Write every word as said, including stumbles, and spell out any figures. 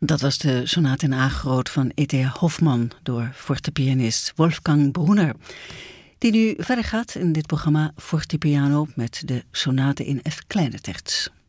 Dat was de sonate in A groot van E T H Hoffmann door fortepianist Wolfgang Brunner, die nu verder gaat in dit programma Fortepiano met de sonate in F kleine terts.